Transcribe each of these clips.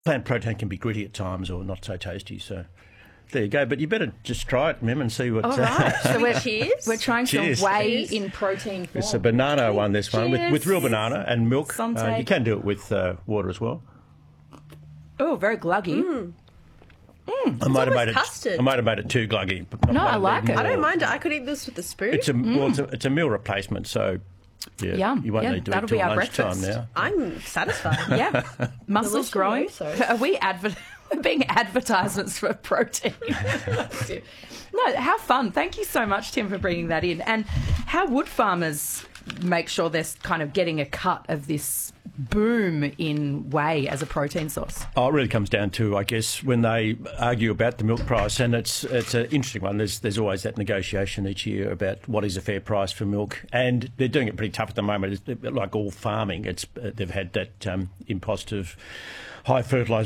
Plant protein can be gritty at times or not so tasty, so there you go. But you better just try it, Mem, and see what... All right. So we're trying Cheers. some whey in protein form. It's a banana one, this one, with real banana and milk. Santé. You can do it with water as well. Oh, very gluggy. I might have custard. made it too gluggy. No, I like it. I don't mind it. I could eat this with a spoon. It's a meal replacement, so yeah, Yum. you won't need to That'll eat till be our lunchtime breakfast. now. I'm satisfied. Yeah. Muscles Delicious growing. also. Are we being advertisements for protein? No, how fun. Thank you so much, Tim, for bringing that in. And how would farmers make sure they're kind of getting a cut of this boom in whey as a protein source? Oh, it really comes down to, I guess, when they argue about the milk price, and it's an interesting one. There's always that negotiation each year about what is a fair price for milk, and they're doing it pretty tough at the moment. It's, like all farming, they've had that impost of high fertiliser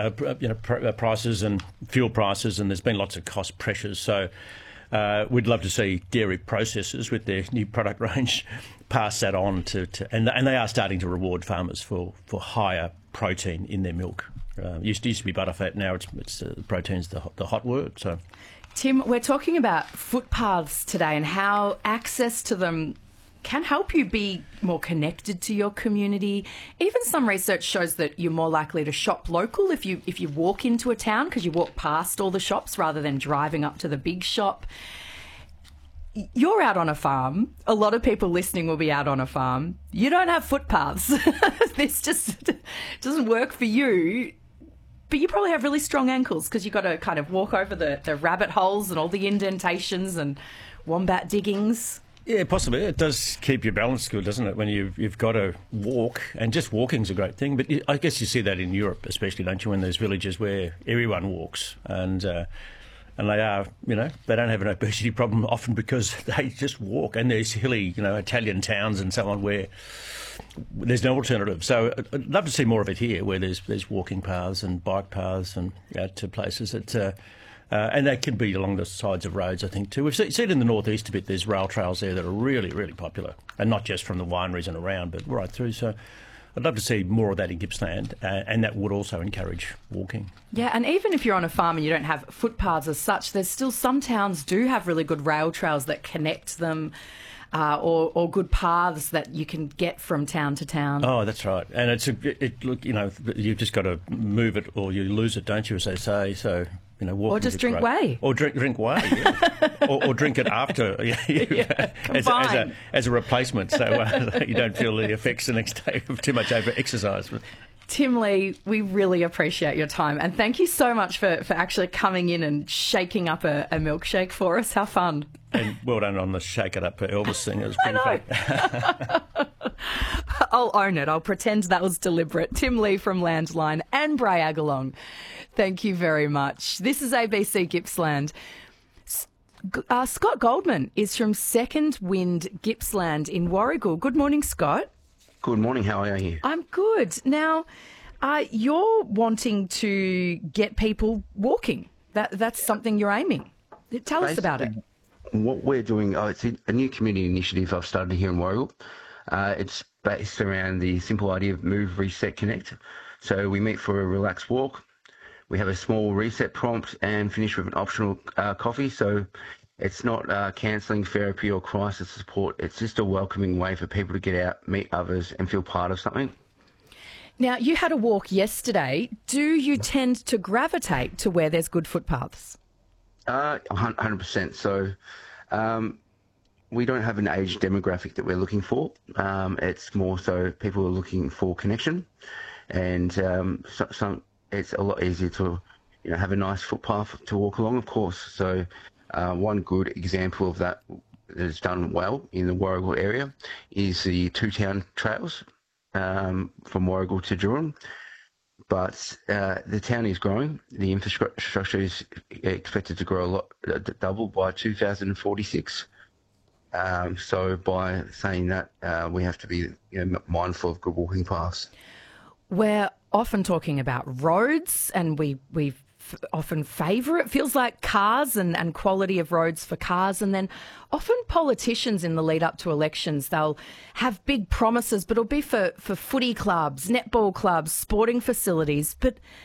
prices and fuel prices, and there's been lots of cost pressures. So we'd love to see dairy processors with their new product range pass that on and they are starting to reward farmers for higher protein in their milk. Used to be butterfat, now it's protein's the hot word. So, Tim, we're talking about footpaths today and how access to them can help you be more connected to your community. Even some research shows that you're more likely to shop local if you walk into a town because you walk past all the shops rather than driving up to the big shop. You're out on a farm. A lot of people listening will be out on a farm. You don't have footpaths. This just doesn't work for you. But you probably have really strong ankles because you've got to kind of walk over the rabbit holes and all the indentations and wombat diggings. yeah, possibly. It does keep your balance good, doesn't it, when you've got to walk, and just walking's a great thing. But I guess you see that in Europe especially, don't you, when there's villages where everyone walks and they are, they don't have an obesity problem often because they just walk. And there's hilly, Italian towns and so on where there's no alternative. So I'd love to see more of it here, where there's walking paths and bike paths and out to places that, and they can be along the sides of roads, I think, too. We've seen it in the northeast a bit. There's rail trails there that are really, really popular, and not just from the wineries and around, but right through. So I'd love to see more of that in Gippsland, and that would also encourage walking. Yeah, and even if you're on a farm and you don't have footpaths as such, there's still some towns do have really good rail trails that connect them, or good paths that you can get from town to town. Oh, that's right. And you've just got to move it or you lose it, don't you, as they say. So, walking or just is drink great. whey. Or drink whey, yeah. or drink it after, as a replacement, so you don't feel the effects the next day of too much over exercise. Tim Lee, we really appreciate your time, and thank you so much for actually coming in and shaking up a milkshake for us. How fun. And well done on the Shake It Up for Elvis thing. It was pretty fun. I'll own it. I'll pretend that was deliberate. Tim Lee from Landline and Bray Agalong, thank you very much. This is ABC Gippsland. Scott Goldman is from Second Wind Gippsland in Warragul. Good morning, Scott. Good morning. How are you? I'm good. Now, you're wanting to get people walking. That's something you're aiming. Tell us about it. What we're doing, it's a new community initiative I've started here in Warragul. It's based around the simple idea of Move, Reset, Connect. So we meet for a relaxed walk. We have a small reset prompt and finish with an optional coffee. So it's not cancelling therapy or crisis support. It's just a welcoming way for people to get out, meet others and feel part of something. Now, you had a walk yesterday. Do you tend to gravitate to where there's good footpaths? 100%. So we don't have an age demographic that we're looking for. It's more so people are looking for connection, and it's a lot easier to have a nice footpath to walk along, of course. So one good example of that is done well in the Warragul area is the Two Town Trails from Warragul to Durham. But the town is growing. The infrastructure is expected to grow a lot, double by 2046. So by saying that, we have to be mindful of good walking paths. We're often talking about roads, and we often favour it. Feels like cars and quality of roads for cars. And then often politicians in the lead up to elections, they'll have big promises, but it'll be for footy clubs, netball clubs, sporting facilities. But